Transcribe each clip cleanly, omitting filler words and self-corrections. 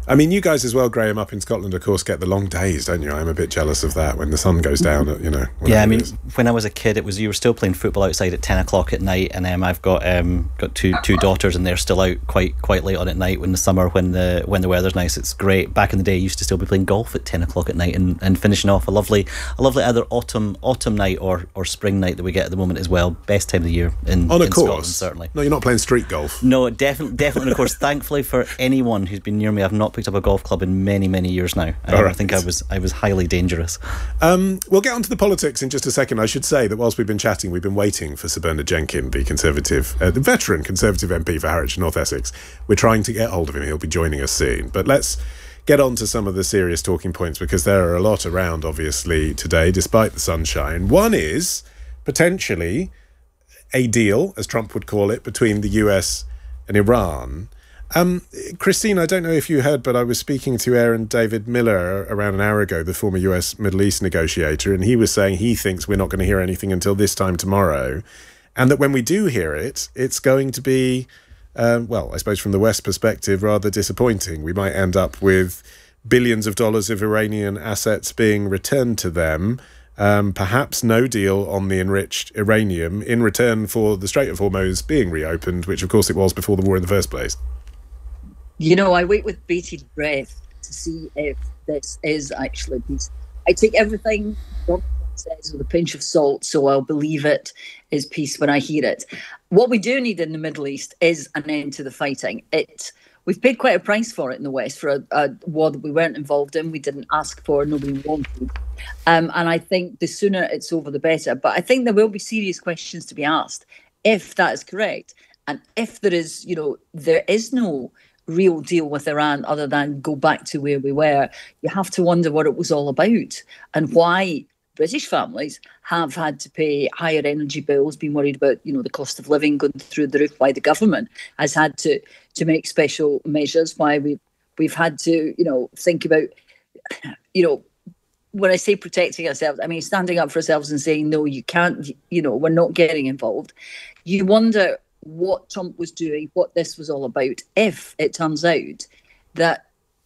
I mean, you guys as well, Graham, up in Scotland, of course, get the long days, don't you? I'm a bit jealous of that when the sun goes down at, Yeah, I mean, when I was a kid, you were still playing football outside at 10 o'clock at night, and I've got two daughters, and they're still out quite late on at night in the summer when the weather's nice. It's great. Back in the day, I used to still be playing golf at 10 o'clock at night and finishing off a lovely either autumn night or spring night that we get at the moment as well. Best time of the year in Scotland, certainly. No, you're not playing street golf. No, definitely. And of course, thankfully for anyone who's been near me, I've not picked up a golf club in many years now. I think I was highly dangerous. We'll get onto the politics in just a second. I should say that whilst we've been chatting, we've been waiting for Sir Bernard Jenkin, the veteran Conservative MP for Harwich, North Essex. We're trying to get hold of him. He'll be joining us soon. But let's get on to some of the serious talking points, because there are a lot around, obviously, today, despite the sunshine. One is potentially a deal, as Trump would call it, between the US and Iran. Christine, I don't know if you heard, but I was speaking to Aaron David Miller around an hour ago, the former US Middle East negotiator, and he was saying he thinks we're not going to hear anything until this time tomorrow, and that when we do hear it, it's going to be, I suppose from the West perspective, rather disappointing. We might end up with billions of dollars of Iranian assets being returned to them, perhaps no deal on the enriched uranium in return for the Strait of Hormuz being reopened, which of course it was before the war in the first place. I wait with bated breath to see if this is actually peace. I take everything Trump says with a pinch of salt, so I'll believe it is peace when I hear it. What we do need in the Middle East is an end to the fighting. We've paid quite a price for it in the West for a war that we weren't involved in, we didn't ask for, nobody wanted. And I think the sooner it's over, the better. But I think there will be serious questions to be asked if that is correct. And if there is no real deal with Iran other than go back to where we were, you have to wonder what it was all about and why British families have had to pay higher energy bills, been worried about, the cost of living going through the roof, why the government has had to make special measures, why we've had to, think about, when I say protecting ourselves, I mean standing up for ourselves and saying, no, you can't, we're not getting involved. You wonder what Trump was doing, what this was all about, if it turns out that,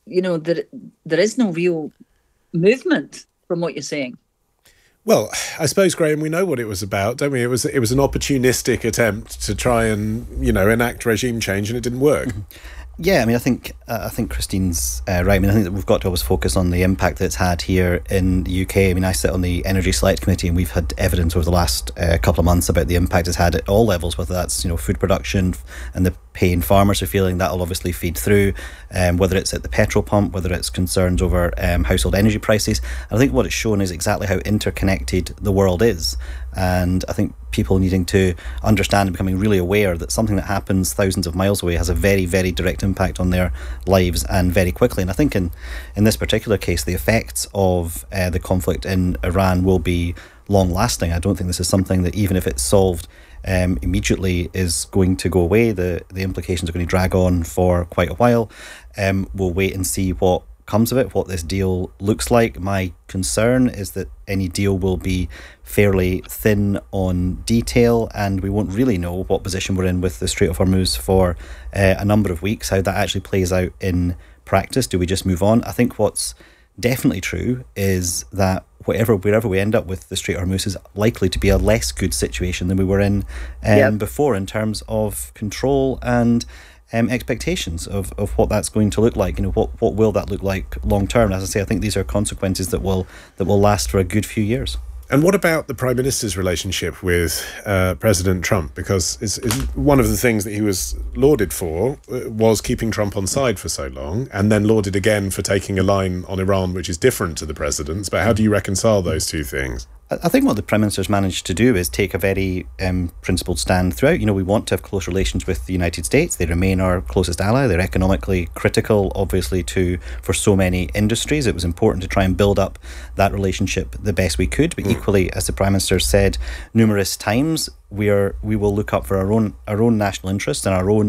there is no real movement from what you're saying. Well, I suppose, Graham, we know what it was about, don't we? It was an opportunistic attempt to try and, enact regime change, and it didn't work. Yeah, I mean, I think Christine's right. I mean, I think that we've got to always focus on the impact that it's had here in the UK. I mean, I sit on the Energy Select Committee, and we've had evidence over the last couple of months about the impact it's had at all levels, whether that's food production and the pain farmers are feeling. That'll obviously feed through, whether it's at the petrol pump, whether it's concerns over household energy prices. And I think what it's shown is exactly how interconnected the world is. And I think people needing to understand and becoming really aware that something that happens thousands of miles away has a very, very direct impact on their lives, and very quickly. And I think in this particular case, the effects of the conflict in Iran will be long lasting. I don't think this is something that, even if it's solved immediately, is going to go away. The implications are going to drag on for quite a while. We'll wait and see what comes of it, what this deal looks like. My concern is that any deal will be fairly thin on detail, and we won't really know what position we're in with the Strait of Hormuz for a number of weeks, how that actually plays out in practice. Do we just move on? I think what's definitely true is that wherever we end up with the Strait of Hormuz is likely to be a less good situation than we were in before, in terms of control and expectations of what that's going to look like. What will that look like long term? As I say, I think these are consequences that will last for a good few years. And what about the Prime Minister's relationship with President Trump? Because it's one of the things that he was lauded for was keeping Trump on side for so long, and then lauded again for taking a line on Iran which is different to the president's. But how do you reconcile those two things? I think what the Prime Minister's managed to do is take a very principled stand throughout. We want to have close relations with the United States. They remain our closest ally. They're economically critical, obviously, for so many industries. It was important to try and build up that relationship the best we could. But equally, as the Prime Minister said numerous times, we will look up for our own national interests and our own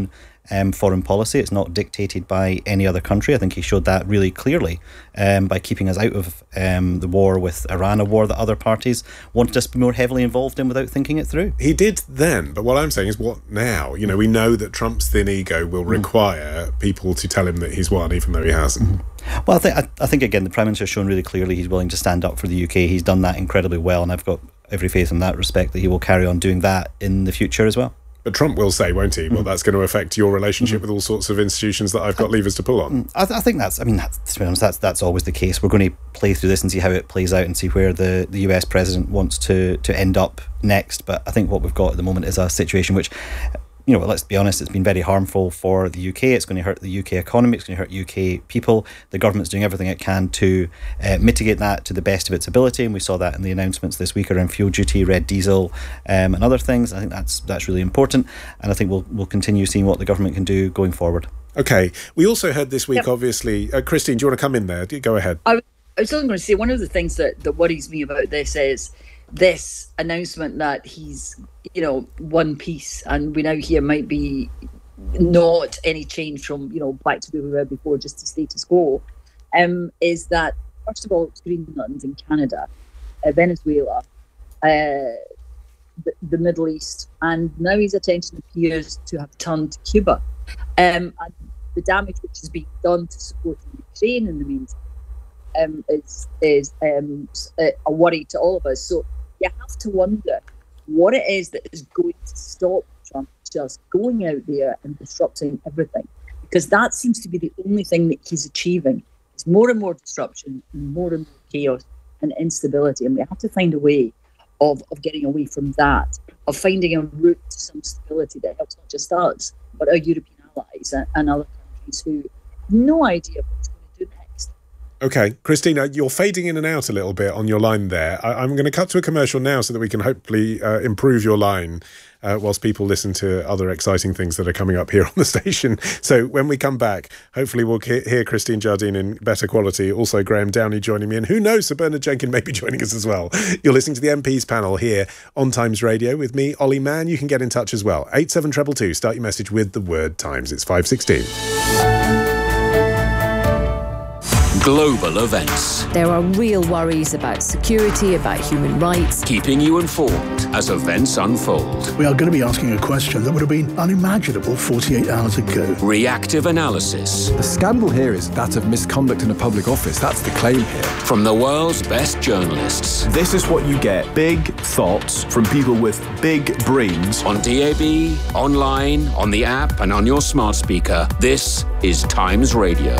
foreign policy. It's not dictated by any other country. I think he showed that really clearly by keeping us out of the war with Iran, a war that other parties wanted us to be more heavily involved in without thinking it through. He did then, but what I'm saying is what now? You know, we know that Trump's thin ego will require people to tell him that he's won, even though he hasn't. Well, I think again, the Prime Minister's shown really clearly he's willing to stand up for the UK. He's done that incredibly well, and I've got every faith in that respect that he will carry on doing that in the future as well. But Trump will say, won't he? Well, that's going to affect your relationship with all sorts of institutions that I've got levers to pull on. I think to be honest, that's always the case. We're going to play through this and see how it plays out and see where the US president wants to end up next. But I think what we've got at the moment is a situation which, let's be honest, it's been very harmful for the UK. It's going to hurt the UK economy. It's going to hurt UK people. The government's doing everything it can to mitigate that to the best of its ability, and we saw that in the announcements this week around fuel duty, red diesel, and other things. I think that's really important, and I think we'll continue seeing what the government can do going forward. Okay. We also heard this week, obviously, Christine, do you want to come in there? Go ahead. I was only going to say, one of the things that worries me about this is this announcement that he's, one piece, and we now hear might be not any change from, back to where we were before, just the status quo, is that, first of all, it's Greenland and Canada, Venezuela, the Middle East, and now his attention appears to have turned to Cuba. And the damage which is being done to support Ukraine in the meantime is a worry to all of us. So you have to wonder what it is that is going to stop Trump just going out there and disrupting everything, because that seems to be the only thing that he's achieving. It's more and more disruption and more chaos and instability, and we have to find a way of getting away from that, of finding a route to some stability that helps not just us, but our European allies and other countries who have no idea what it's going to do next. Okay, Christina, you're fading in and out a little bit on your line there. I'm going to cut to a commercial now so that we can hopefully improve your line whilst people listen to other exciting things that are coming up here on the station. So when we come back, hopefully we'll hear Christine Jardine in better quality. Also, Graham Downey joining me. And who knows, Sir Bernard Jenkin may be joining us as well. You're listening to the MPs panel here on Times Radio with me, Ollie Mann. You can get in touch as well. 87222. Start your message with the word Times. It's 5:16. Global events. There are real worries about security, about human rights. Keeping you informed as events unfold. We are going to be asking a question that would have been unimaginable 48 hours ago. Reactive analysis. The scandal here is that of misconduct in a public office. That's the claim here. From the world's best journalists. This is what you get. Big thoughts from people with big brains. On DAB, online, on the app, and on your smart speaker. This is Times Radio.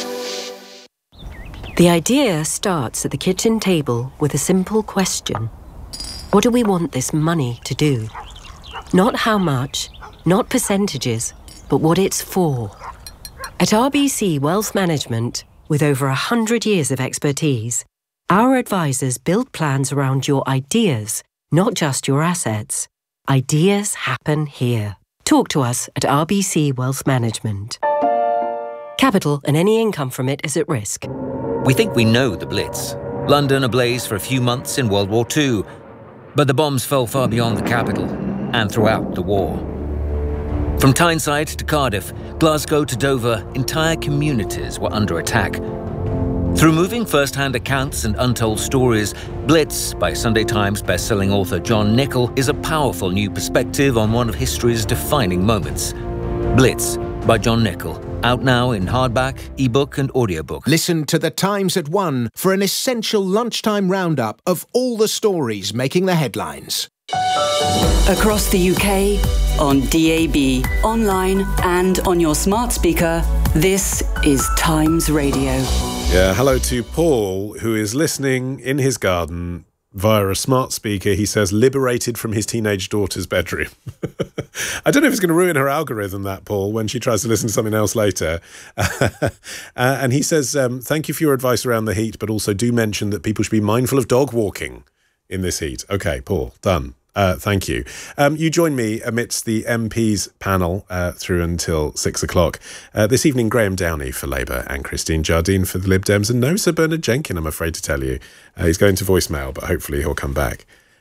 The idea starts at the kitchen table with a simple question. What do we want this money to do? Not how much, not percentages, but what it's for. At RBC Wealth Management, with over 100 years of expertise, our advisors build plans around your ideas, not just your assets. Ideas happen here. Talk to us at RBC Wealth Management. Capital and any income from it is at risk. We think we know the Blitz. London ablaze for a few months in World War II. But the bombs fell far beyond the capital and throughout the war. From Tyneside to Cardiff, Glasgow to Dover, entire communities were under attack. Through moving first-hand accounts and untold stories, Blitz, by Sunday Times best-selling author John Nichol, is a powerful new perspective on one of history's defining moments. Blitz, by John Nichol. Out now in hardback, ebook and audiobook. Listen to The Times at 1 for an essential lunchtime roundup of all the stories making the headlines. Across the UK, on DAB, online and on your smart speaker, this is Times Radio. Yeah, hello to Paul, who is listening in his garden via a smart speaker. He says, liberated from his teenage daughter's bedroom. I don't know if it's going to ruin her algorithm, that, Paul, when she tries to listen to something else later. And he says, thank you for your advice around the heat, but also do mention that people should be mindful of dog walking in this heat. Okay, Paul, done. Thank you. You join me amidst the MPs panel through until 6 o'clock. This evening, Graham Downey for Labour and Christine Jardine for the Lib Dems. And no Sir Bernard Jenkin, I'm afraid to tell you. He's going to voicemail, but hopefully he'll come back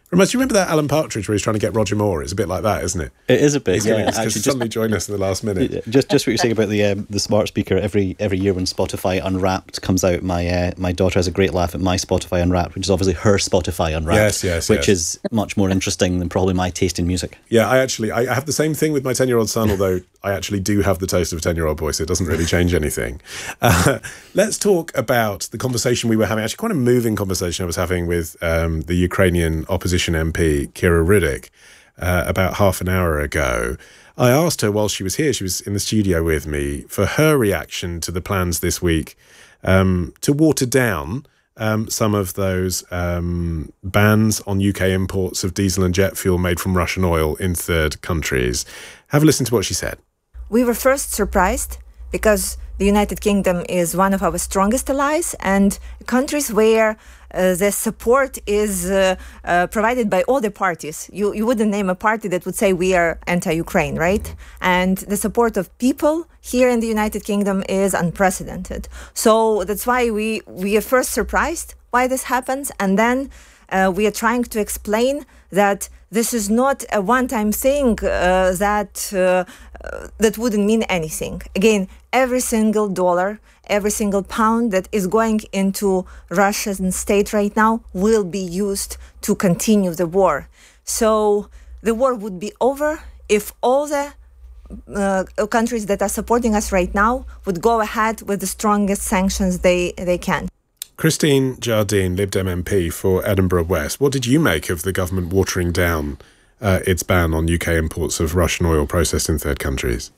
Reminds you, remember that Alan Partridge where he's trying to get Roger Moore? It's a bit like that, isn't it? It is a bit, he's yeah. Going to suddenly join us in the last minute. Just what you're saying about the smart speaker, every year when Spotify Unwrapped comes out, my daughter has a great laugh at my Spotify Unwrapped, which is obviously her Spotify Unwrapped, which is much more interesting than probably my taste in music. Yeah, I have the same thing with my 10-year-old son, although I actually do have the taste of a 10-year-old boy, so it doesn't really change anything. Let's talk about the conversation we were having, actually quite a moving conversation I was having with the Ukrainian opposition MP, Kira Riddick, about half an hour ago. I asked her while she was here, she was in the studio with me, for her reaction to the plans this week to water down some of those bans on UK imports of diesel and jet fuel made from Russian oil in third countries. Have a listen to what she said. We were first surprised because the United Kingdom is one of our strongest allies, and countries where the support is provided by all the parties. You wouldn't name a party that would say we are anti-Ukraine, right? And the support of people here in the United Kingdom is unprecedented. So that's why we are first surprised why this happens, and then we are trying to explain that this is not a one-time thing that wouldn't mean anything. Again, every single dollar, every single pound that is going into Russian state right now will be used to continue the war. So the war would be over if all the countries that are supporting us right now would go ahead with the strongest sanctions they can. Christine Jardine, Lib Dem MP for Edinburgh West. What did you make of the government watering down its ban on UK imports of Russian oil processed in third countries?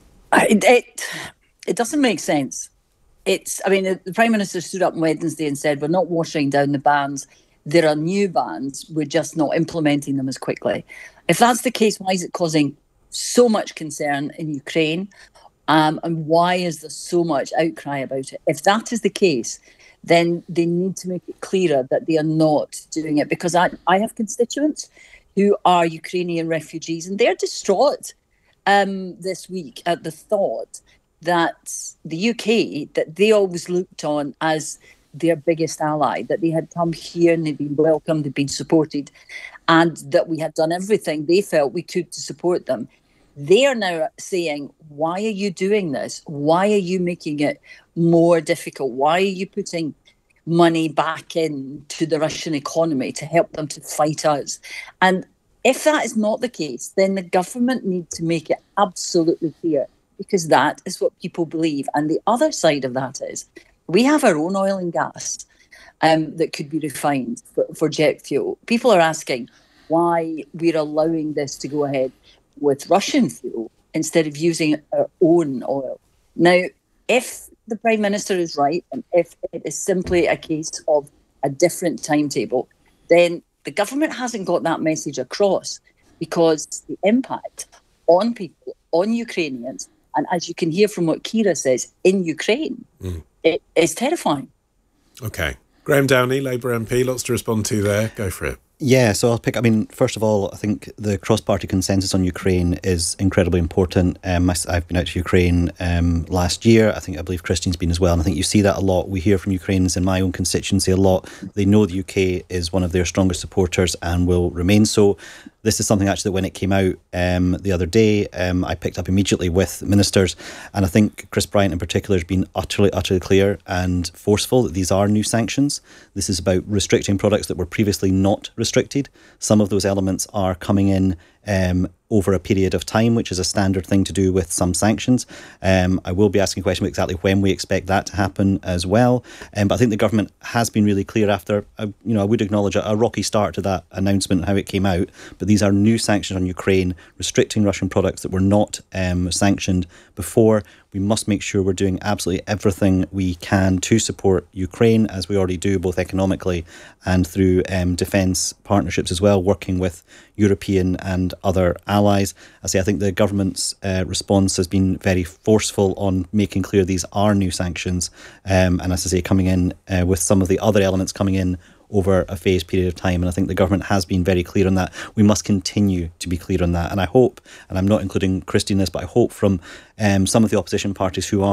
It doesn't make sense. The Prime Minister stood up on Wednesday and said, we're not watering down the bans. There are new bans. We're just not implementing them as quickly. If that's the case, why is it causing so much concern in Ukraine? And why is there so much outcry about it? If that is the case, then they need to make it clearer that they are not doing it. Because I have constituents who are Ukrainian refugees, and they're distraught this week at the thought that the UK, that they always looked on as their biggest ally, that they had come here and they'd been welcomed, they'd been supported, and that we had done everything they felt we could to support them. They are now saying, why are you doing this? Why are you making it more difficult? Why are you putting money back into the Russian economy to help them to fight us? And if that is not the case, then the government need to make it absolutely clear, because that is what people believe. And the other side of that is we have our own oil and gas that could be refined for jet fuel. People are asking why we're allowing this to go ahead with Russian fuel instead of using our own oil. Now, if the Prime Minister is right, and if it is simply a case of a different timetable, then the government hasn't got that message across, because the impact on people, on Ukrainians, and as you can hear from what Kira says, in Ukraine, it is terrifying. Okay. Graham Downey, Labour MP, lots to respond to there. Go for it. Yeah, so first of all, I think the cross-party consensus on Ukraine is incredibly important. I've been out to Ukraine last year. I believe Christine's been as well. And I think you see that a lot. We hear from Ukrainians in my own constituency a lot. They know the UK is one of their strongest supporters and will remain so. This is something actually that when it came out the other day, I picked up immediately with ministers. And I think Chris Bryant in particular has been utterly clear and forceful that these are new sanctions. This is about restricting products that were previously not restricted. Some of those elements are coming in over a period of time, which is a standard thing to do with some sanctions. I will be asking a question about exactly when we expect that to happen as well. But I think the government has been really clear after, I would acknowledge a rocky start to that announcement and how it came out. But these are new sanctions on Ukraine, restricting Russian products that were not sanctioned before. We must make sure we're doing absolutely everything we can to support Ukraine, as we already do, both economically and through defence partnerships as well, working with European and other allies. I think the government's response has been very forceful on making clear these are new sanctions, and as I say, coming in with some of the other elements coming in over a phased period of time. And I think the government has been very clear on that. We must continue to be clear on that. And I hope, and I'm not including Christine in this, but I hope from some of the opposition parties who are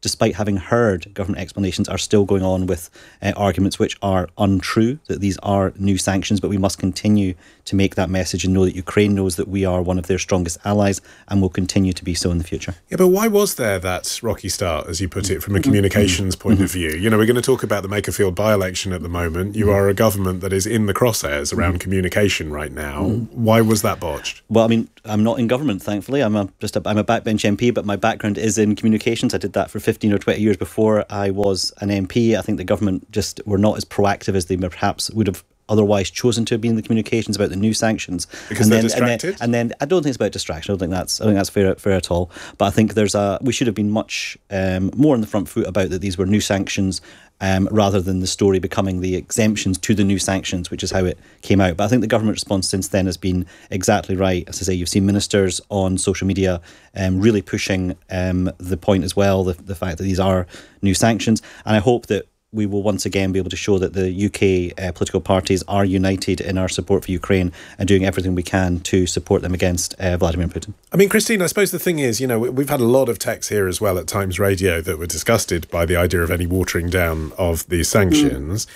despite having heard government explanations, are still going on with arguments which are untrue, that these are new sanctions, but we must continue to make that message and know that Ukraine knows that we are one of their strongest allies and will continue to be so in the future. Yeah, but why was there that rocky start, as you put it, from a communications point of view? You know, we're going to talk about the Makerfield by-election at the moment. You are a government that is in the crosshairs around communication right now. Why was that botched? Well, I mean, I'm not in government, thankfully. I'm a backbench MP, but my background is in communications. I did that for 15 or 20 years before I was an MP. I think the government just were not as proactive as they perhaps would have otherwise chosen to be in the communications about the new sanctions. Because they're distracted? And then I don't think it's about distraction. I think that's fair at all. But I think we should have been much more on the front foot about that these were new sanctions, rather than the story becoming the exemptions to the new sanctions, which is how it came out. But I think the government response since then has been exactly right. As I say, you've seen ministers on social media really pushing the point as well, the fact that these are new sanctions. And I hope that we will once again be able to show that the UK political parties are united in our support for Ukraine and doing everything we can to support them against Vladimir Putin. I mean, Christine, I suppose the thing is, you know, we've had a lot of texts here as well at Times Radio that were disgusted by the idea of any watering down of these sanctions.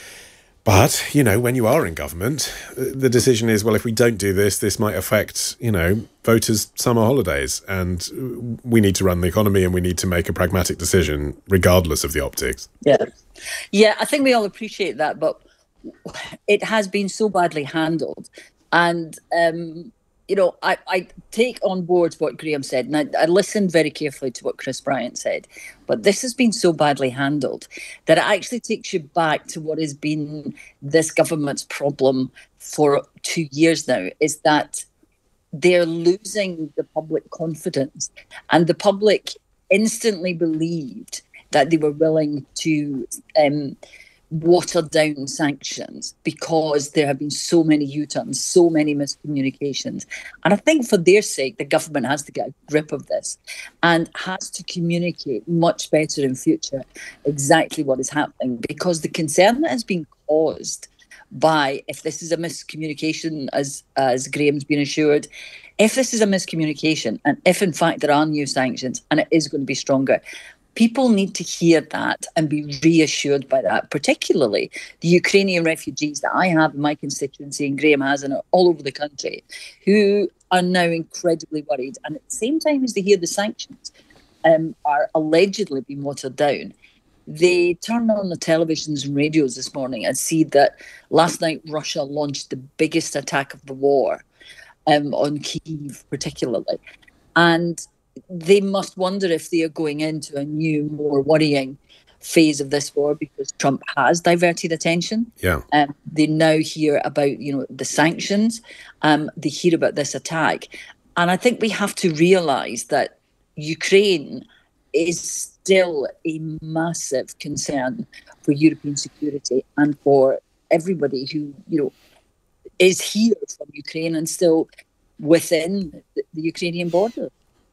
But, you know, when you are in government, the decision is, well, if we don't do this, this might affect, you know, voters' summer holidays. And we need to run the economy and we need to make a pragmatic decision regardless of the optics. Yeah, I think we all appreciate that, but it has been so badly handled. And, you know, I take on board what Graham said, and I listened very carefully to what Chris Bryant said, but this has been so badly handled that it actually takes you back to what has been this government's problem for 2 years now, is that they're losing the public confidence, and the public instantly believed that they were willing to water down sanctions because there have been so many U-turns, so many miscommunications. And I think for their sake, the government has to get a grip of this and has to communicate much better in future exactly what is happening, because the concern that has been caused by, if this is a miscommunication, as Graham's been assured, if this is a miscommunication and if in fact there are new sanctions and it is going to be stronger, people need to hear that and be reassured by that, particularly the Ukrainian refugees that I have in my constituency and Graham has in all over the country, who are now incredibly worried. And at the same time as they hear the sanctions are allegedly being watered down, they turn on the televisions and radios this morning and see that last night Russia launched the biggest attack of the war on Kyiv particularly. And they must wonder if they are going into a new, more worrying phase of this war, because Trump has diverted attention. They now hear about, you know, the sanctions. They hear about this attack. And I think we have to realise that Ukraine is still a massive concern for European security and for everybody who, you know, is here from Ukraine and still within the Ukrainian border.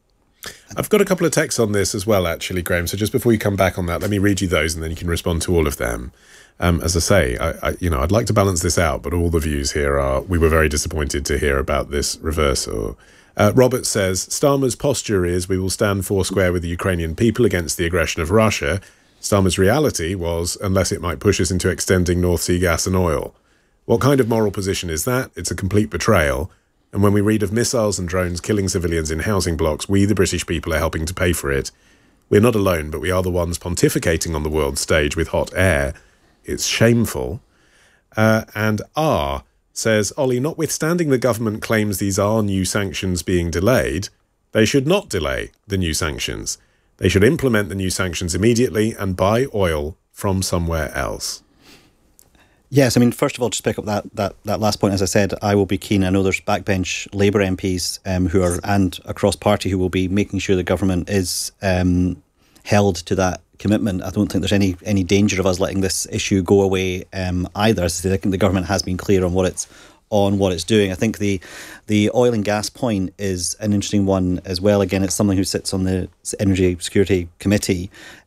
I've got a couple of texts on this as well, actually, Graham. So just before you come back on that, let me read you those and then you can respond to all of them. As I say, I'd like to balance this out, but all the views here are, we were very disappointed to hear about this reversal. Robert says, Starmer's posture is, we will stand foursquare with the Ukrainian people against the aggression of Russia. Starmer's reality was, unless it might push us into extending North Sea gas and oil. What kind of moral position is that? It's a complete betrayal. And when we read of missiles and drones killing civilians in housing blocks, we, the British people, are helping to pay for it. We're not alone, but we are the ones pontificating on the world stage with hot air. It's shameful. And R says, Ollie, notwithstanding the government claims these are new sanctions being delayed, they should not delay the new sanctions. They should implement the new sanctions immediately and buy oil from somewhere else. Yes, I mean, first of all, just pick up that last point. As I said, I will be keen. I know there's backbench Labour MPs who are, and across party, who will be making sure the government is held to that commitment. I don't think there's any danger of us letting this issue go away either. As I said, I think the government has been clear on what it's doing. I think the oil and gas point is an interesting one as well. Again, it's someone who sits on the Energy Security Committee.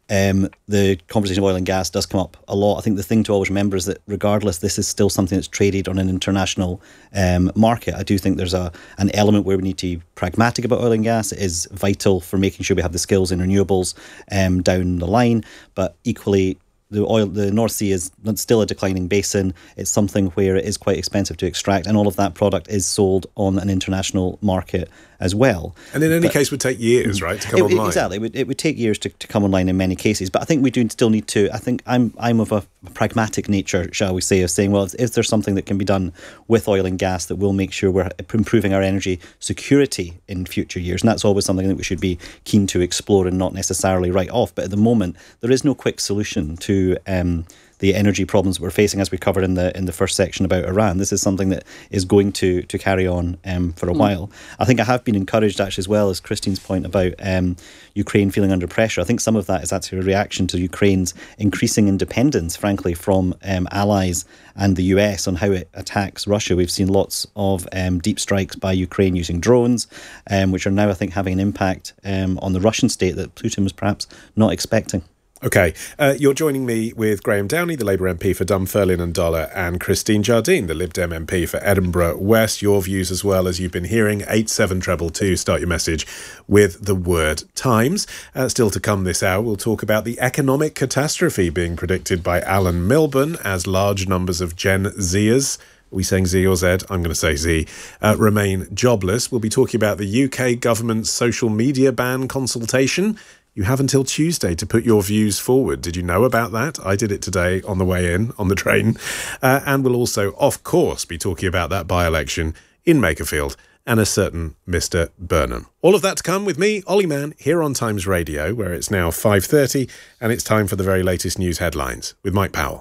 the conversation of oil and gas does come up a lot. I think the thing to always remember is that regardless, this is still something that's traded on an international market. I do think there's an element where we need to be pragmatic about oil and gas. It is vital for making sure we have the skills in renewables down the line, but equally, the North Sea is still a declining basin. It's something where it is quite expensive to extract, and all of that product is sold on an international market as well. And in any case, would take years, right, to come online? Exactly. It would take years to come online in many cases. But I think we do still need to, I think I'm of a pragmatic nature, shall we say, of saying, well, is there something that can be done with oil and gas that will make sure we're improving our energy security in future years? And that's always something that we should be keen to explore and not necessarily write off. But at the moment, there is no quick solution to the energy problems we're facing, as we covered in the first section about Iran. This is something that is going to carry on for a while. I think I have been encouraged, actually, as well as Christine's point about Ukraine feeling under pressure. I think some of that is actually a reaction to Ukraine's increasing independence, frankly, from allies and the US on how it attacks Russia. We've seen lots of deep strikes by Ukraine using drones, which are now, I think, having an impact on the Russian state that Putin was perhaps not expecting. OK, you're joining me with Graham Downey, the Labour MP for Dunfermline and Dollar, and Christine Jardine, the Lib Dem MP for Edinburgh West. Your views as well, as you've been hearing. 87222, start your message with the word Times. Still to come this hour, we'll talk about the economic catastrophe being predicted by Alan Milburn as large numbers of Gen Zers, are we saying Z or Z? I'm going to say Z, remain jobless. We'll be talking about the UK government's social media ban consultation. You have until Tuesday to put your views forward. Did you know about that? I did it today on the way in, on the train. And we'll also, of course, be talking about that by-election in Makerfield and a certain Mr. Burnham. All of that to come with me, Ollie Mann, here on Times Radio, where it's now 5:30, and it's time for the very latest news headlines with Mike Powell.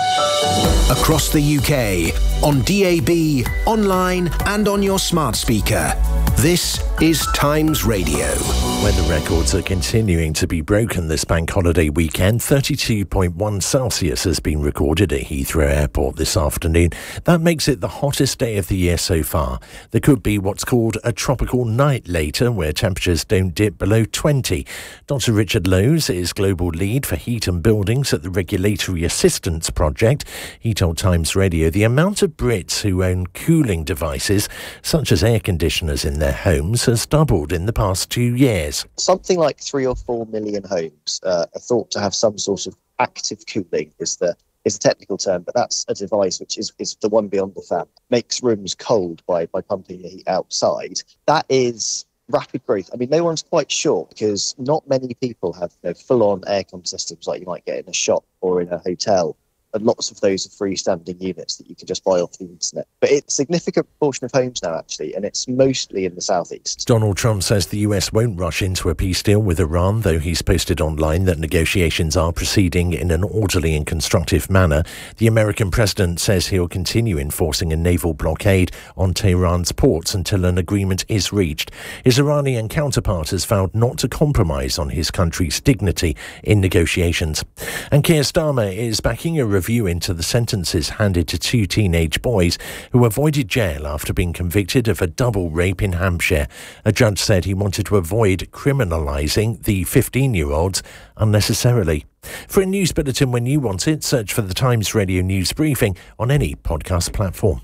Across the UK, on DAB, online and on your smart speaker. This is Times Radio. Weather records are continuing to be broken this bank holiday weekend. 32.1 Celsius has been recorded at Heathrow Airport this afternoon. That makes it the hottest day of the year so far. There could be what's called a tropical night later, where temperatures don't dip below 20. Dr. Richard Lowes is global lead for heat and buildings at the Regulatory Assistance Project. He told Times Radio the amount of Brits who own cooling devices, such as air conditioners in their homes, has doubled in the past 2 years. Something like 3 or 4 million homes are thought to have some sort of active cooling is the technical term, but that's a device which is the one beyond the fan. Makes rooms cold by pumping the heat outside. That is rapid growth. I mean, no one's quite sure because not many people have full-on aircon systems like you might get in a shop or in a hotel. And lots of those are freestanding units that you can just buy off the internet. But it's a significant proportion of homes now, actually, and it's mostly in the southeast. Donald Trump says the US won't rush into a peace deal with Iran, though he's posted online that negotiations are proceeding in an orderly and constructive manner. The American president says he'll continue enforcing a naval blockade on Tehran's ports until an agreement is reached. His Iranian counterpart has vowed not to compromise on his country's dignity in negotiations. And Keir Starmer is backing a review into the sentences handed to 2 teenage boys who avoided jail after being convicted of a double rape in Hampshire. A judge said he wanted to avoid criminalising the 15-year-olds unnecessarily. For a news bulletin when you want it, search for the Times Radio News Briefing on any podcast platform.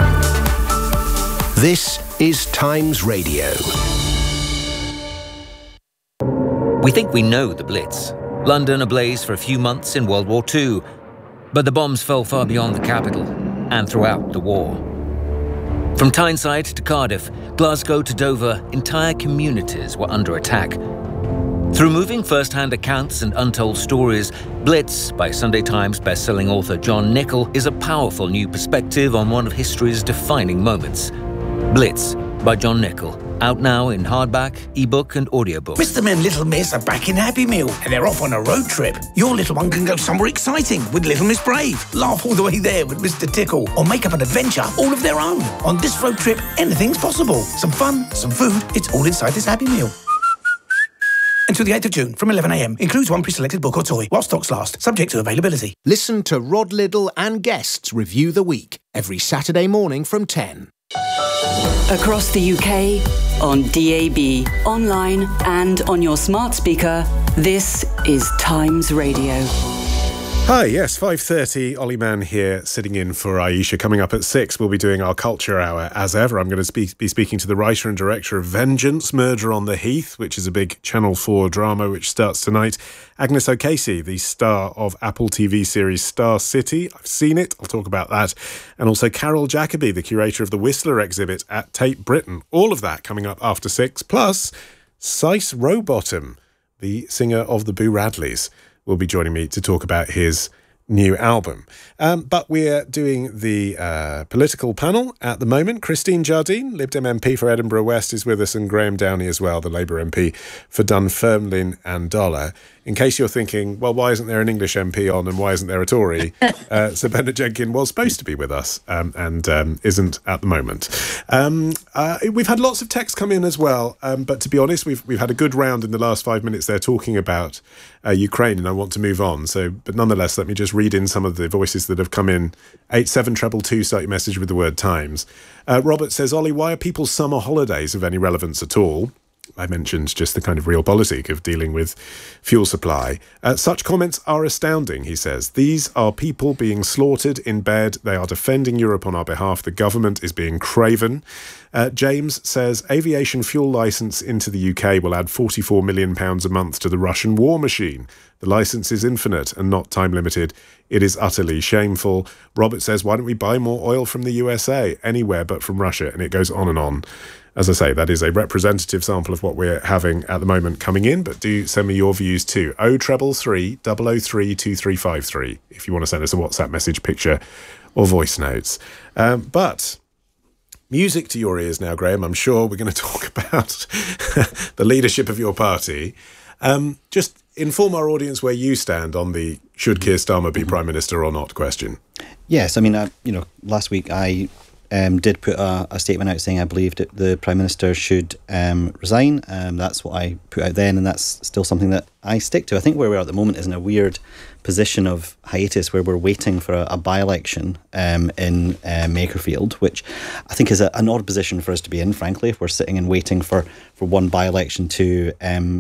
This is Times Radio. We think we know the Blitz. London ablaze for a few months in World War II. But the bombs fell far beyond the capital and throughout the war. From Tyneside to Cardiff, Glasgow to Dover, entire communities were under attack. Through moving first-hand accounts and untold stories, Blitz, by Sunday Times best-selling author John Nichol, is a powerful new perspective on one of history's defining moments. Blitz, by John Nichol. Out now in hardback, ebook and audiobook. Mr. and Little Miss are back in Happy Meal and they're off on a road trip. Your little one can go somewhere exciting with Little Miss Brave, laugh all the way there with Mr. Tickle, or make up an adventure all of their own. On this road trip, anything's possible. Some fun, some food, it's all inside this Happy Meal. Until the 8th of June from 11 a.m. Includes one pre-selected book or toy while stocks last, subject to availability. Listen to Rod Liddle and guests review the week every Saturday morning from 10. Across the UK, on DAB, online and on your smart speaker, This is Times Radio. Hi, yes, 5:30, Ollie Mann here, sitting in for Aisha. Coming up at 6, we'll be doing our Culture Hour. As ever, I'm going to be speaking to the writer and director of Vengeance, Murder on the Heath, which is a big Channel 4 drama which starts tonight. Agnes O'Casey, the star of Apple TV series Star City. I've seen it, I'll talk about that. And also Carol Jacobi, the curator of the Whistler exhibit at Tate Britain. All of that coming up after 6, plus Sice Rowbottom, the singer of the Boo Radleys, will be joining me to talk about his new album. But we're doing the political panel at the moment. Christine Jardine, Lib Dem MP for Edinburgh West, is with us, and Graham Downey as well, the Labour MP for Dunfermline and Dollar. In case you're thinking, well, why isn't there an English MP on and why isn't there a Tory? Sir Bernard Jenkin was supposed to be with us and isn't at the moment. We've had lots of texts come in as well, but to be honest, we've had a good round in the last 5 minutes there talking about Ukraine, and I want to move on. But nonetheless, let me just read in some of the voices that have come in. 87222, start your message with the word Times. Robert says, Ollie, why are people's summer holidays of any relevance at all? I mentioned just the kind of realpolitik of dealing with fuel supply. Such comments are astounding, he says. These are people being slaughtered in bed. They are defending Europe on our behalf. The government is being craven. James says, aviation fuel licence into the UK will add £44 million a month to the Russian war machine. The licence is infinite and not time-limited. It is utterly shameful. Robert says, why don't we buy more oil from the USA, anywhere but from Russia? And it goes on and on. As I say, that is a representative sample of what we're having at the moment coming in, but do send me your views too. 0333 003 2353 if you want to send us a WhatsApp message, picture or voice notes. But music to your ears now, Graham. I'm sure we're going to talk about the leadership of your party. Just inform our audience where you stand on the should Keir Starmer be Prime Minister or not question. Yes, I mean, last week I did put a statement out saying I believed that the Prime Minister should resign. That's what I put out then, and that's still something that I stick to. I think where we are at the moment is in a weird position of hiatus where we're waiting for a by-election in Makerfield, which I think is an odd position for us to be in, frankly, if we're sitting and waiting for one by-election to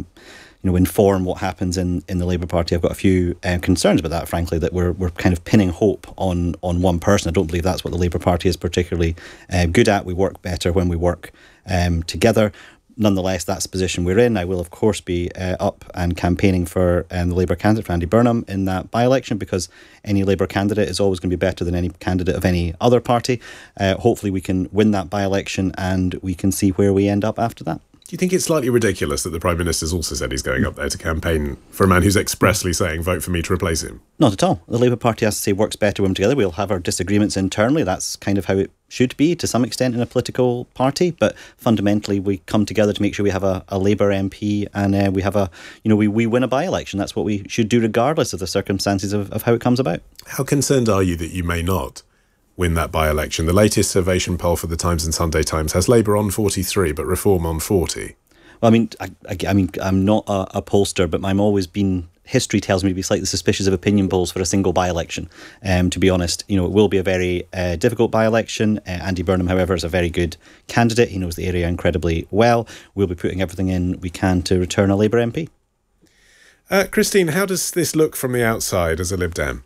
inform what happens in the Labour Party. I've got a few concerns about that, frankly, that we're kind of pinning hope on one person. I don't believe that's what the Labour Party is particularly good at. We work better when we work together. Nonetheless, that's the position we're in. I will, of course, be up and campaigning for the Labour candidate, for Andy Burnham, in that by-election, because any Labour candidate is always going to be better than any candidate of any other party. Hopefully we can win that by-election and we can see where we end up after that. Do you think it's slightly ridiculous that the Prime Minister's also said he's going up there to campaign for a man who's expressly saying, vote for me to replace him? Not at all. The Labour Party, as I say, works better when we're together. We'll have our disagreements internally. That's kind of how it should be to some extent in a political party. But fundamentally, we come together to make sure we have a Labour MP and we have we win a by-election. That's what we should do regardless of the circumstances of how it comes about. How concerned are you that you may not win that by-election? The latest Survation poll for the Times and Sunday Times has Labour on 43, but Reform on 40. Well, I mean, I'm not a pollster, but I'm always been. History tells me to be slightly suspicious of opinion polls for a single by-election. To be honest, it will be a very difficult by-election. Andy Burnham, however, is a very good candidate. He knows the area incredibly well. We'll be putting everything in we can to return a Labour MP. Christine, how does this look from the outside as a Lib Dem?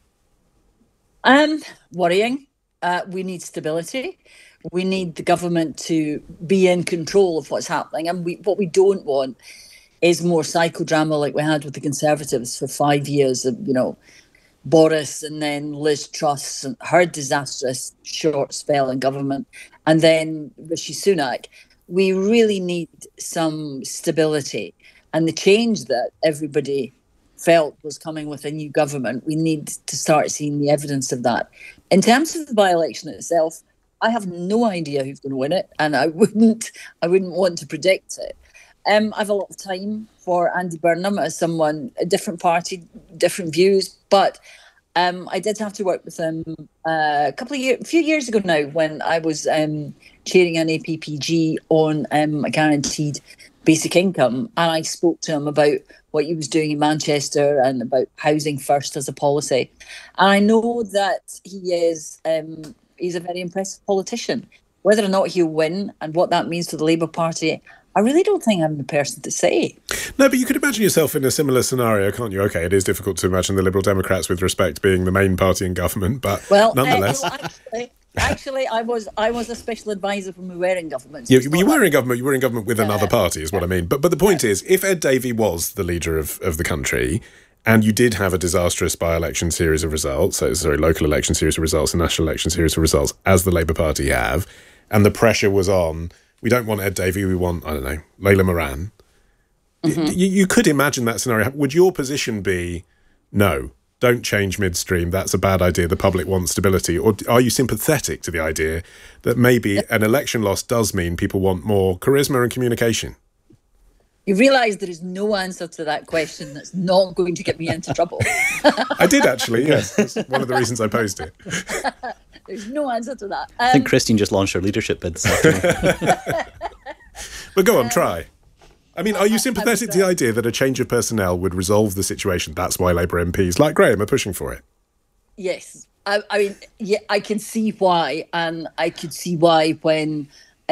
Worrying. We need stability. We need the government to be in control of what's happening. And what we don't want is more psychodrama like we had with the Conservatives for 5 years of, Boris and then Liz Truss and her disastrous short spell in government, and then Rishi Sunak. We really need some stability. And the change that everybody felt was coming with a new government, we need to start seeing the evidence of that. In terms of the by-election itself, I have no idea who's going to win it, and I wouldn't want to predict it. I have a lot of time for Andy Burnham as someone, a different party, different views, but I did have to work with him a few years ago now when I was chairing an APPG on a guaranteed basic income, and I spoke to him about what he was doing in Manchester and about housing first as a policy. And I know that he is he's a very impressive politician. Whether or not he'll win and what that means for the Labour Party, I really don't think I'm the person to say. No, but you could imagine yourself in a similar scenario, can't you? Okay, it is difficult to imagine the Liberal Democrats, with respect, being the main party in government, but nonetheless. Actually, I was a special advisor when we were in government. You were in government. You were in government with another party, is what I mean. But the point is, if Ed Davey was the leader of the country, and you did have a disastrous by-election series of results, local election series of results and national election series of results, as the Labour Party have, and the pressure was on, we don't want Ed Davey, we want, I don't know, Layla Moran. Mm-hmm. You could imagine that scenario. Would your position be, no, don't change midstream, that's a bad idea, the public wants stability? Or are you sympathetic to the idea that maybe an election loss does mean people want more charisma and communication? You realise there is no answer to that question that's not going to get me into trouble. I did, actually, yes. That's one of the reasons I posed it. There's no answer to that. I think Christine just launched her leadership bid this afternoon. But go on, try. I mean, are you sympathetic to the idea that a change of personnel would resolve the situation? That's why Labour MPs, like Graham, are pushing for it. Yes. I mean, yeah, I can see why. And I could see why when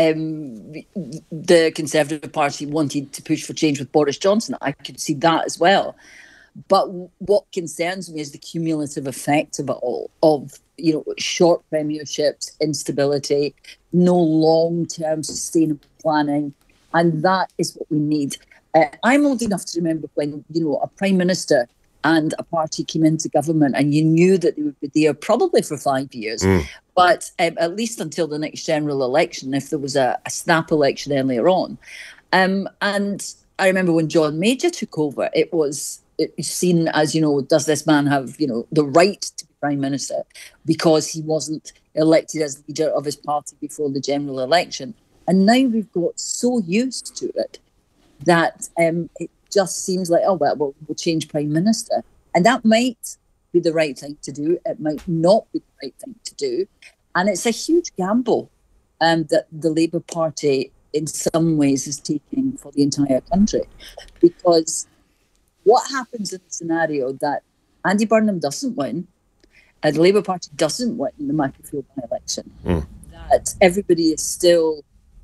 the Conservative Party wanted to push for change with Boris Johnson. I could see that as well. But what concerns me is the cumulative effect of it all, of, short premierships, instability, no long-term sustainable planning. And that is what we need. I'm old enough to remember when, a Prime Minister and a party came into government and you knew that they would be there probably for 5 years, but at least until the next general election, if there was a snap election earlier on. And I remember when John Major took over, it was seen as, does this man have, the right to be Prime Minister because he wasn't elected as leader of his party before the general election. And now we've got so used to it that it just seems like, we'll change Prime Minister. And that might be the right thing to do. It might not be the right thing to do. And it's a huge gamble that the Labour Party, in some ways, is taking for the entire country. Because what happens in the scenario that Andy Burnham doesn't win, and the Labour Party doesn't win the Macclesfield by-election, that everybody is still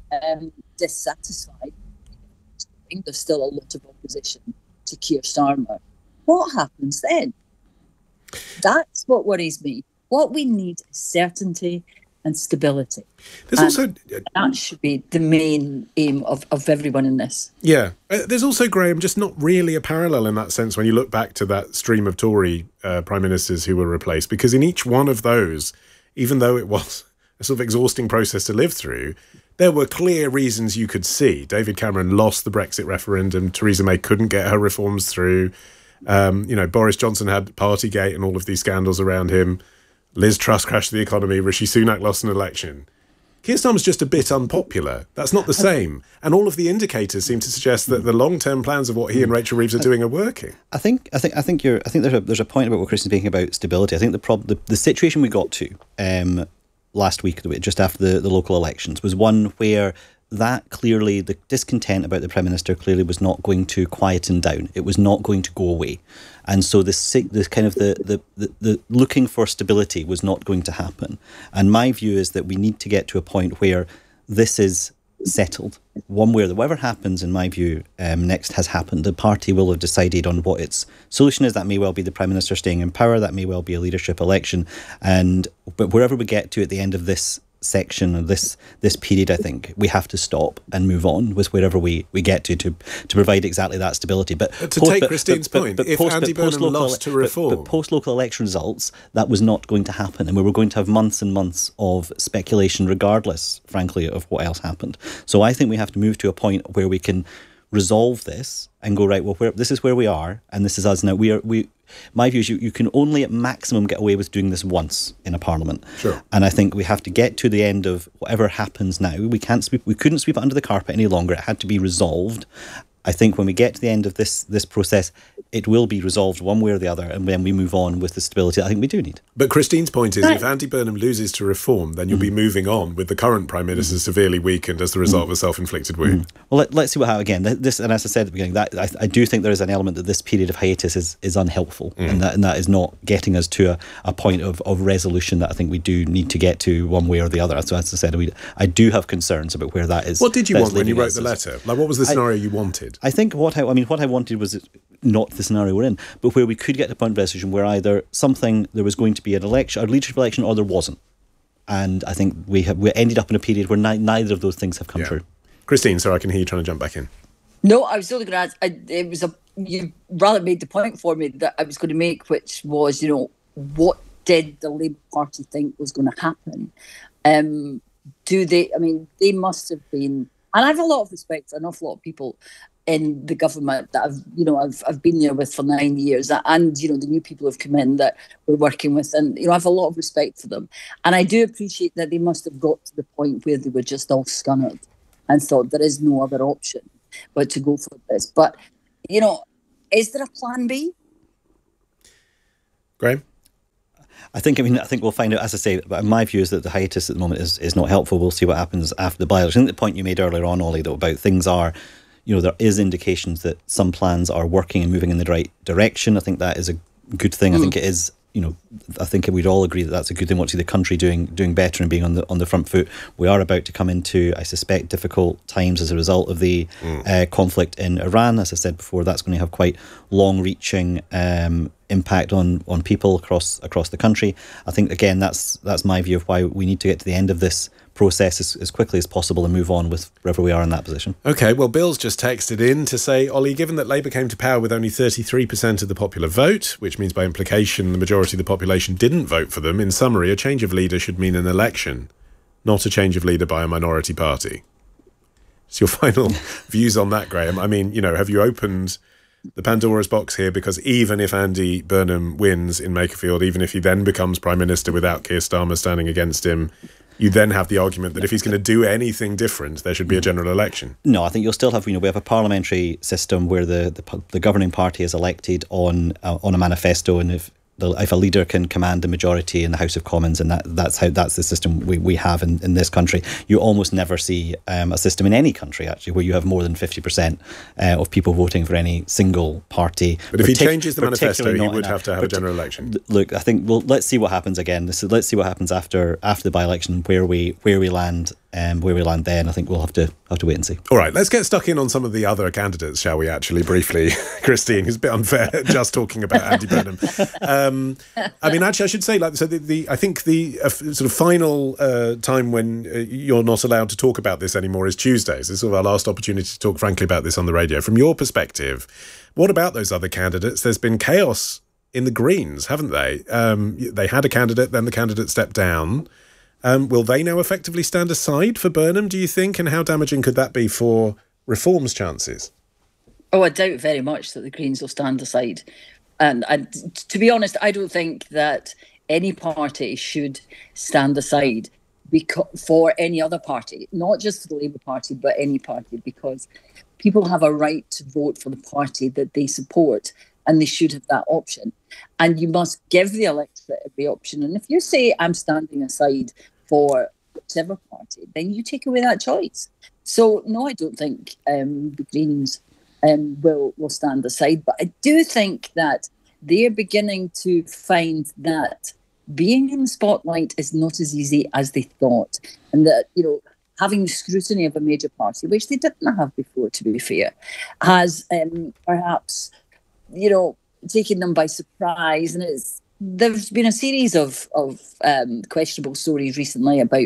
dissatisfied. There's still a lot of opposition to Keir Starmer. What happens then? That's what worries me. What we need is certainty and stability. That should be the main aim of everyone in this. Yeah. There's also, Graham, just not really a parallel in that sense when you look back to that stream of Tory Prime Ministers who were replaced, because in each one of those, even though it was a sort of exhausting process to live through, there were clear reasons you could see. David Cameron lost the Brexit referendum. Theresa May couldn't get her reforms through. Boris Johnson had Partygate and all of these scandals around him. Liz Truss crashed the economy. Rishi Sunak lost an election. Keir Starmer's just a bit unpopular. That's not the same. And all of the indicators seem to suggest that the long-term plans of what he and Rachel Reeves are doing are working. I think there's a point about what Christian's making about stability. I think the situation we got to last week, just after the local elections, was one where that clearly, the discontent about the Prime Minister clearly was not going to quieten down. It was not going to go away. And so the looking for stability was not going to happen. And my view is that we need to get to a point where this is settled. Whatever happens, in my view, next has happened. The party will have decided on what its solution is. That may well be the Prime Minister staying in power. That may well be a leadership election. But wherever we get to at the end of this section of this period, I think we have to stop and move on with wherever we get to provide exactly that stability. But to take Christine's point, if Andy Burnham lost to reform, but post-local election results, that was not going to happen, and we were going to have months and months of speculation, regardless, frankly, of what else happened. So I think we have to move to a point where we can resolve this and go, right, well, this is where we are, and this is us now. My view is you can only at maximum get away with doing this once in a parliament. Sure. And I think we have to get to the end of whatever happens now. We couldn't sweep it under the carpet any longer. It had to be resolved. I think when we get to the end of this process, it will be resolved one way or the other, and then we move on with the stability I think we do need. But Christine's point is, if Andy Burnham loses to reform, then you'll be moving on with the current Prime Minister severely weakened as the result of a self-inflicted wound. Well, let's see what happens. Again, this, and as I said at the beginning, that I do think there is an element that this period of hiatus is unhelpful, and that is not getting us to a point of resolution that I think we do need to get to one way or the other. So as I said, I do have concerns about where that is. What did you want when you wrote the letter? Like, what was the scenario you wanted? I think what I wanted was not the scenario we're in, but where we could get to a point of resolution where either there was going to be an election, a leadership election, or there wasn't. And I think we ended up in a period where neither of those things have come true. Christine, sorry, I can hear you trying to jump back in. No, I was only going to ask, you rather made the point for me that I was going to make, which was, what did the Labour Party think was going to happen? They must have been, and I have a lot of respect for an awful lot of people in the government that I've been there with for 9 years, and the new people who've come in that we're working with, and I have a lot of respect for them, and I do appreciate that they must have got to the point where they were just all scunnered and thought there is no other option but to go for this. But is there a plan B? Graham? I think we'll find out, as I say, but my view is that the hiatus at the moment is not helpful. We'll see what happens after the by-election. I think the point you made earlier on, Ollie, though, about things are, there is indications that some plans are working and moving in the right direction. I think that is a good thing. I think it is, I think we'd all agree that that's a good thing. Want to see the country doing better and being on the front foot. We are about to come into, I suspect, difficult times as a result of the conflict in Iran. As I said before, that's going to have quite long-reaching impact on people across the country. I think, again, that's my view of why we need to get to the end of this process as quickly as possible and move on with wherever we are in that position. OK, well, Bill's just texted in to say, Ollie, given that Labour came to power with only 33% of the popular vote, which means by implication the majority of the population didn't vote for them, in summary, a change of leader should mean an election, not a change of leader by a minority party. What's your final views on that, Graham? I mean, have you opened the Pandora's box here? Because even if Andy Burnham wins in Makerfield, even if he then becomes Prime Minister without Keir Starmer standing against him, you then have the argument that if he's going to do anything different, there should be a general election. No, I think you'll still have, we have a parliamentary system where the governing party is elected on a manifesto, and if a leader can command the majority in the House of Commons, and that's the system we have in this country. You almost never see a system in any country, actually, where you have more than 50% of people voting for any single party. But if he changes the manifesto, he would have to have a general election. Look, I think, let's see what happens again. Let's see what happens after the by-election, where we land. Where we land then, I think we'll have to wait and see. All right, let's get stuck in on some of the other candidates, shall we, actually, briefly. Christine, it's a bit unfair just talking about Andy Burnham. Actually, I should say, I think the sort of final time when you're not allowed to talk about this anymore is Tuesdays. It's sort of our last opportunity to talk frankly about this on the radio. From your perspective, what about those other candidates? There's been chaos in the Greens, haven't they? They had a candidate, then the candidate stepped down. Will they now effectively stand aside for Burnham, do you think? And how damaging could that be for Reform's chances? Oh, I doubt very much that the Greens will stand aside. And to be honest, I don't think that any party should stand aside for any other party, not just for the Labour Party, but any party, because people have a right to vote for the party that they support, and they should have that option. And you must give the electorate every option. And if you say, I'm standing aside for whichever party, then you take away that choice. So, no, I don't think the Greens will stand aside. But I do think that they're beginning to find that being in the spotlight is not as easy as they thought. And that, having the scrutiny of a major party, which they didn't have before, to be fair, has perhaps, taken them by surprise. And there's been a series of questionable stories recently about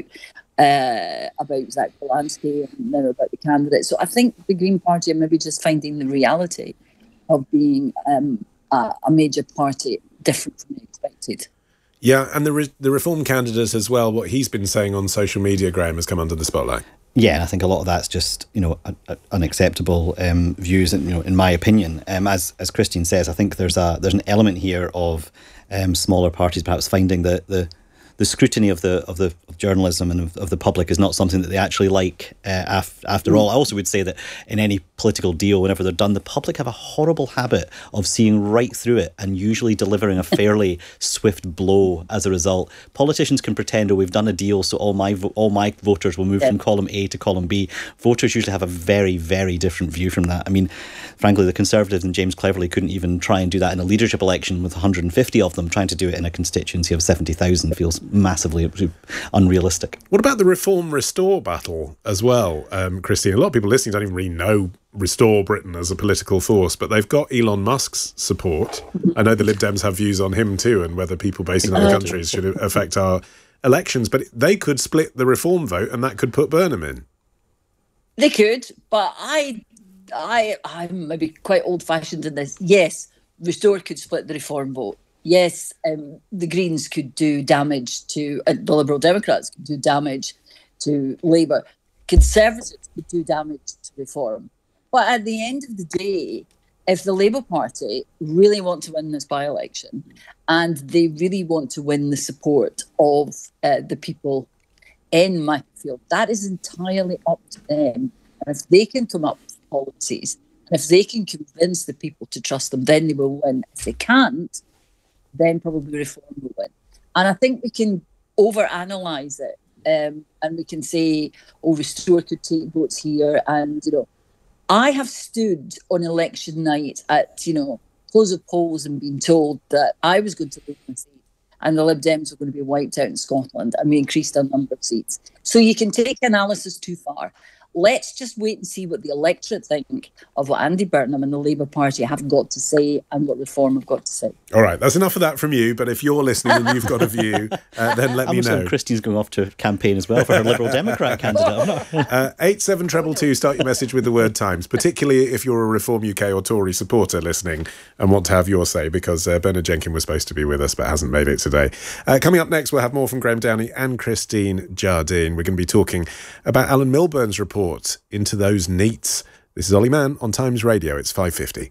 Zach Polanski and now about the candidates. So I think the Green Party are maybe just finding the reality of being a major party different from expected. Yeah, and the Reform candidate as well, what he's been saying on social media, Graham, has come under the spotlight. Yeah, and I think a lot of that's just, unacceptable views, in my opinion. As Christine says, I think there's an element here of smaller parties perhaps finding the the scrutiny of journalism and of the public is not something that they actually like. After all, I also would say that in any political deal, whenever they're done, the public have a horrible habit of seeing right through it and usually delivering a fairly swift blow as a result. Politicians can pretend, oh, we've done a deal, so all my voters will move from column A to column B. Voters usually have a very, very different view from that. I mean, frankly, the Conservatives and James Cleverly couldn't even try and do that in a leadership election with 150 of them. Trying to do it in a constituency of 70,000 feels massively unrealistic. What about the Reform Restore battle as well, Christine? A lot of people listening don't even really know Restore Britain as a political force, but they've got Elon Musk's support. I know the Lib Dems have views on him too, and whether people based in other countries should affect our elections, but they could split the Reform vote and that could put Burnham in. They could, but I'm maybe quite old-fashioned in this. Yes, Restore could split the Reform vote. Yes, the Greens could do damage to, the Liberal Democrats could do damage to Labour. Conservatives could do damage to Reform. But at the end of the day, if the Labour Party really want to win this by-election and they really want to win the support of the people in Macclesfield, that is entirely up to them. And if they can come up with policies, and if they can convince the people to trust them, then they will win. If they can't, then probably Reform will win. And I think we can overanalyse it, and we can say, oh, Restore could take votes here. And, I have stood on election night at, close of polls and been told that I was going to lose my seat and the Lib Dems were going to be wiped out in Scotland, and we increased our number of seats. So you can take analysis too far. Let's just wait and see what the electorate think of what Andy Burnham and the Labour Party have got to say and what Reform have got to say. All right, that's enough of that from you, but if you're listening and you've got a view, then let me know. Christine's going off to campaign as well for her Liberal Democrat candidate. 87222, start your message with the word Times, particularly if you're a Reform UK or Tory supporter listening and want to have your say, because Bernard Jenkin was supposed to be with us but hasn't made it today. Coming up next, we'll have more from Graham Downey and Christine Jardine. We're going to be talking about Alan Milburn's report into those NEETs. This is Ollie Mann on Times Radio. It's 5:50.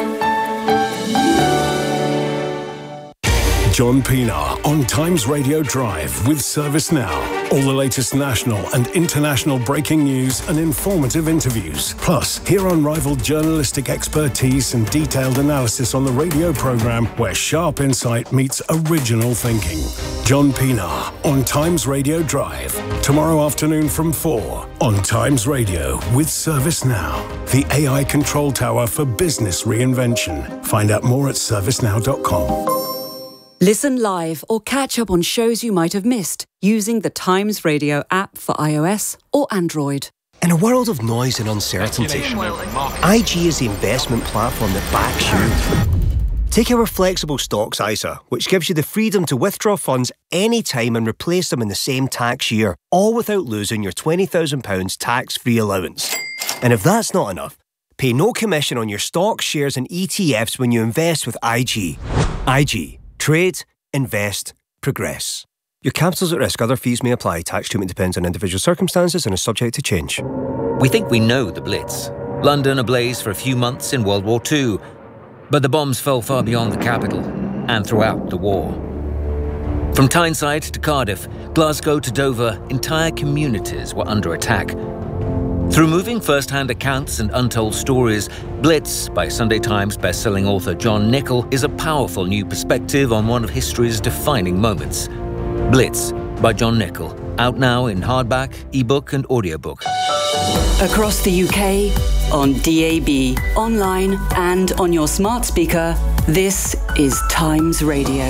John Pienaar on Times Radio Drive with ServiceNow. All the latest national and international breaking news and informative interviews. Plus, hear unrivaled journalistic expertise and detailed analysis on the radio programme where sharp insight meets original thinking. John Pienaar on Times Radio Drive. Tomorrow afternoon from 4 on Times Radio with ServiceNow. The AI control tower for business reinvention. Find out more at servicenow.com. Listen live or catch up on shows you might have missed using the Times Radio app for iOS or Android. In a world of noise and uncertainty, IG is the investment platform that backs you. Take our flexible stocks ISA, which gives you the freedom to withdraw funds anytime and replace them in the same tax year, all without losing your £20,000 tax-free allowance. And if that's not enough, pay no commission on your stocks, shares and ETFs when you invest with IG. IG. Trade, invest, progress. Your capital's at risk. Other fees may apply. Tax treatment depends on individual circumstances and is subject to change. We think we know the Blitz. London ablaze for a few months in World War II. But the bombs fell far beyond the capital and throughout the war. From Tyneside to Cardiff, Glasgow to Dover, entire communities were under attack. Through moving first-hand accounts and untold stories, Blitz, by Sunday Times best-selling author John Nichol, is a powerful new perspective on one of history's defining moments. Blitz, by John Nichol, out now in hardback, ebook and audiobook. Across the UK, on DAB, online and on your smart speaker, this is Times Radio.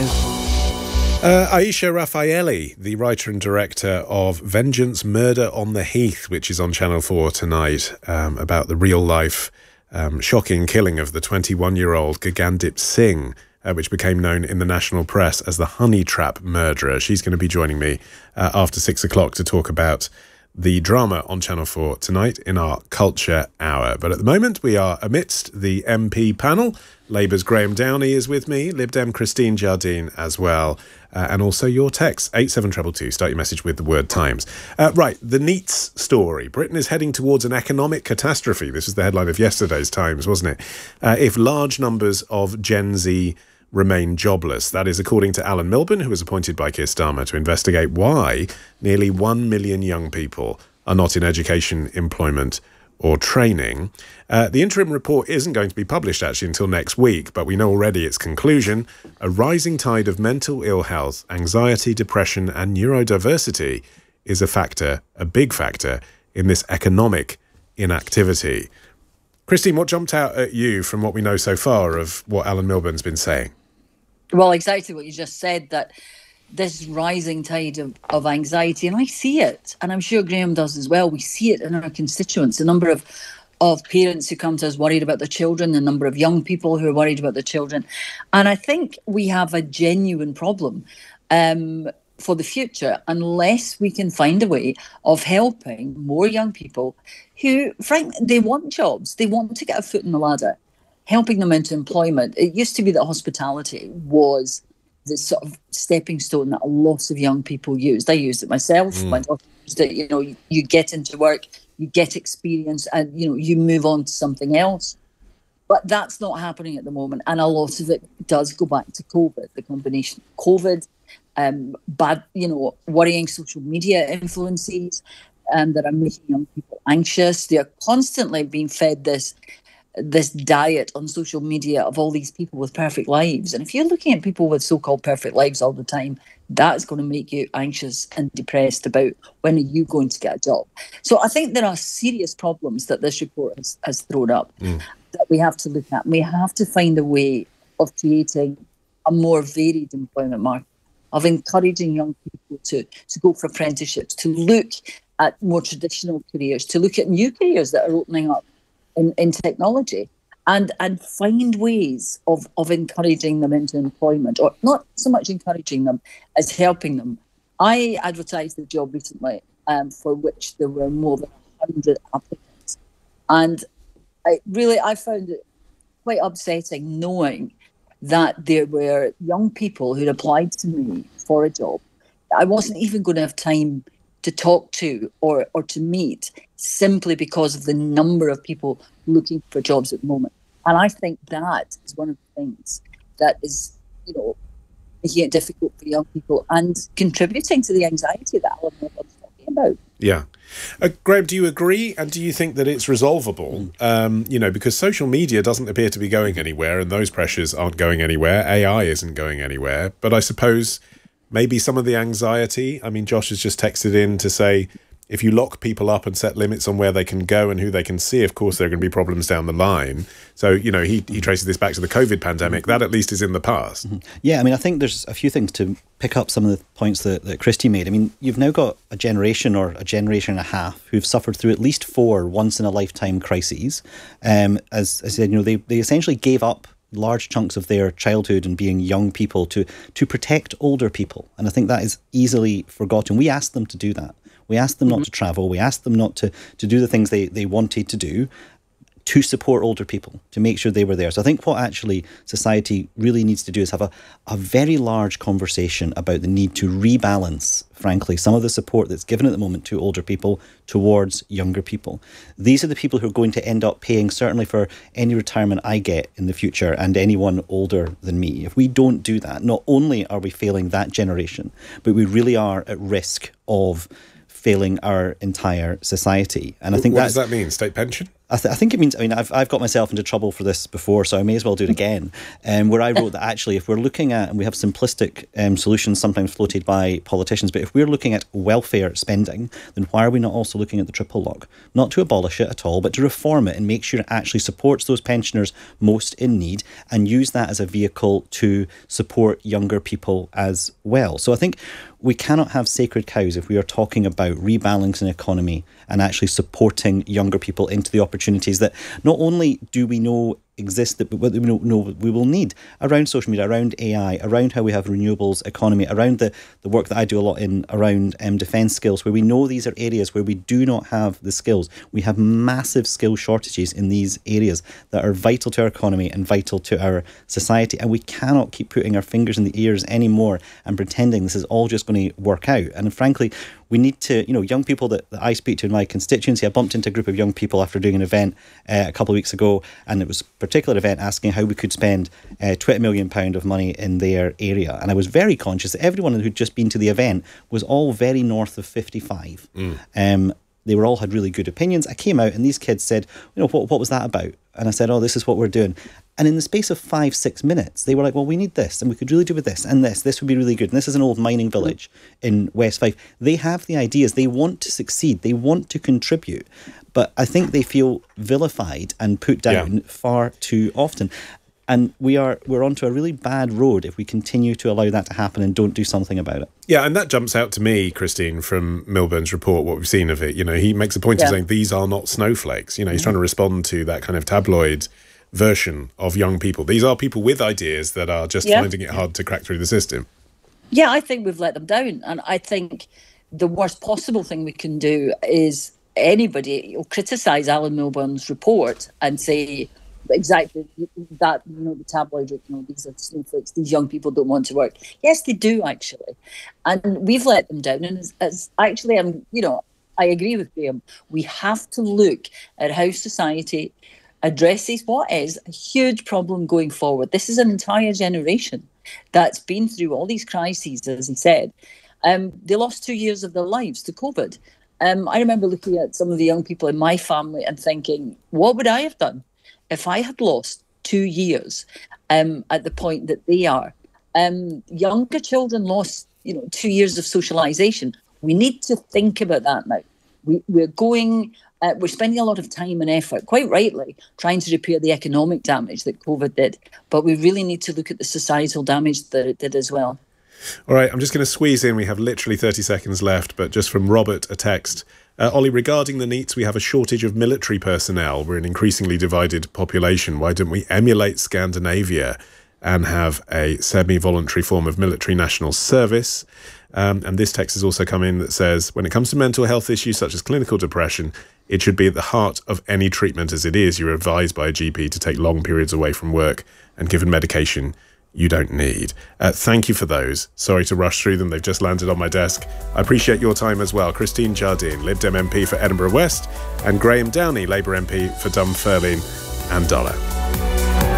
Aisha Raffaelli, the writer and director of Vengeance, Murder on the Heath, which is on Channel 4 tonight, about the real-life shocking killing of the 21-year-old Gagandip Singh, which became known in the national press as the Honey Trap murderer. She's going to be joining me after 6 o'clock to talk about the drama on Channel 4 tonight in our Culture Hour. But at the moment, we are amidst the MP panel. Labour's Graham Downey is with me, Lib Dem Christine Jardine as well, and also your text, 87222. Start your message with the word Times. Right, the NEETs story. Britain is heading towards an economic catastrophe. This was the headline of yesterday's Times, wasn't it? If large numbers of Gen Z remain jobless. That is according to Alan Milburn, who was appointed by Keir Starmer to investigate why nearly 1 million young people are not in education, employment or training. The interim report isn't going to be published actually until next week, but we know already its conclusion: a rising tide of mental ill health, anxiety, depression and neurodiversity is a big factor in this economic inactivity. Christine, what jumped out at you from what we know so far of what Alan Milburn's been saying? Well, exactly what you just said, that this rising tide of anxiety, and I see it, and I'm sure Graham does as well. We see it in our constituents, the number of parents who come to us worried about their children, the number of young people who are worried about their children. And I think we have a genuine problem for the future unless we can find a way of helping more young people who, frankly, they want jobs, they want to get a foot in the ladder, helping them into employment. It used to be that hospitality was the sort of stepping stone that a lot of young people used. I used it myself. My daughter used it. You know, you get into work, you get experience, and you move on to something else. But that's not happening at the moment, and a lot of it does go back to COVID. The combination of COVID, bad, worrying social media influences, that are making young people anxious. They are constantly being fed this diet on social media of all these people with perfect lives. And if you're looking at people with so-called perfect lives all the time, that's going to make you anxious and depressed about when are you going to get a job. So I think there are serious problems that this report has thrown up that we have to look at. We have to find a way of creating a more varied employment market, of encouraging young people to go for apprenticeships, to look at more traditional careers, to look at new careers that are opening up in technology, and find ways of encouraging them into employment, or not so much encouraging them as helping them. I advertised a job recently for which there were more than 100 applicants. And I found it quite upsetting knowing that there were young people who'd applied to me for a job that I wasn't even going to have time to talk to or to meet, simply because of the number of people looking for jobs at the moment. And I think that is one of the things that is, making it difficult for young people and contributing to the anxiety that Alan was talking about. Yeah. Graham, do you agree? And do you think that it's resolvable? Because social media doesn't appear to be going anywhere, and those pressures aren't going anywhere. AI isn't going anywhere. But I suppose maybe some of the anxiety, Josh has just texted in to say, if you lock people up and set limits on where they can go and who they can see, of course, there are going to be problems down the line. So, he traces this back to the COVID pandemic. That at least is in the past. Yeah, I think there's a few things to pick up some of the points that Christy made. You've now got a generation or a generation and a half who've suffered through at least 4 once-in-a-lifetime crises. As I said, they essentially gave up large chunks of their childhood and being young people to protect older people. And I think that is easily forgotten. We asked them to do that. We asked them not to travel. We asked them not to do the things they wanted to do to support older people, to make sure they were there. So I think what actually society really needs to do is have a very large conversation about the need to rebalance, frankly, some of the support that's given at the moment to older people towards younger people. These are the people who are going to end up paying, certainly for any retirement I get in the future and anyone older than me. If we don't do that, not only are we failing that generation, but we really are at risk of failing our entire society. And I think what does that mean? State pension? I think it means, I've got myself into trouble for this before, so I may as well do it again. Where I wrote that actually, if we're looking at, and we have simplistic solutions sometimes floated by politicians, but if we're looking at welfare spending, then why are we not also looking at the triple lock? Not to abolish it at all, but to reform it and make sure it actually supports those pensioners most in need, and use that as a vehicle to support younger people as well. So I think we cannot have sacred cows if we are talking about rebalancing an economy and actually supporting younger people into the opportunities that not only do we know exist, but what we know we will need around social media, around AI, around how we have renewables economy, around the work that I do a lot in around defence skills, where we know these are areas where we do not have the skills. We have massive skill shortages in these areas that are vital to our economy and vital to our society, and we cannot keep putting our fingers in the ears anymore and pretending this is all just going to work out. And frankly, we need to, young people that I speak to in my constituency. I bumped into a group of young people after doing an event a couple of weeks ago, and it was particular event asking how we could spend £20 million of money in their area. And I was very conscious that everyone who'd just been to the event was all very north of 55. They were all had really good opinions. I came out and these kids said, what was that about? And I said, this is what we're doing. And in the space of 5-6 minutes, they were like, well, we need this and we could really do with this and this. This would be really good. And this is an old mining village in West Fife. They have the ideas. They want to succeed. They want to contribute. But I think they feel vilified and put down far too often. And we're onto a really bad road if we continue to allow that to happen and don't do something about it. Yeah, and that jumps out to me, Christine, from Milburn's report, what we've seen of it. He makes a point of saying these are not snowflakes. He's trying to respond to that kind of tabloid version of young people. These are people with ideas that are just finding it hard to crack through the system. Yeah, I think we've let them down. And I think the worst possible thing we can do is anybody will criticise Alan Milburn's report and say, exactly that, the tabloid, these are snowflakes, these young people don't want to work. Yes, they do, actually. And we've let them down. And as actually, I agree with Graham. We have to look at how society addresses what is a huge problem going forward. This is an entire generation that's been through all these crises, as he said. They lost 2 years of their lives to COVID. I remember looking at some of the young people in my family and thinking, what would I have done if I had lost 2 years at the point that they are? Younger children lost, 2 years of socialisation. We need to think about that now. We're spending a lot of time and effort, quite rightly, trying to repair the economic damage that COVID did. But we really need to look at the societal damage that it did as well. All right, I'm just going to squeeze in. We have literally 30 seconds left, but just from Robert, a text. Ollie, regarding the NEETs, we have a shortage of military personnel. We're an increasingly divided population. Why don't we emulate Scandinavia and have a semi-voluntary form of military national service? And this text has also come in that says, when it comes to mental health issues such as clinical depression, it should be at the heart of any treatment as it is. You're advised by a GP to take long periods away from work and given medication you don't need. Thank you for those. Sorry to rush through them. They've just landed on my desk. I appreciate your time as well. Christine Jardine, Lib Dem MP for Edinburgh West, and Graham Downey, Labour MP for Dunfermline and Dollar.